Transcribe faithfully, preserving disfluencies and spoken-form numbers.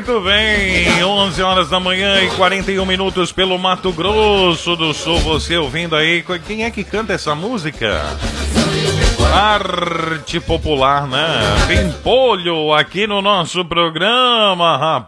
Muito bem, onze horas da manhã e quarenta e um minutos pelo Mato Grosso do Sul. Você ouvindo aí, quem é que canta essa música? Arte popular, né? Pimpolho aqui no nosso programa, rapaz.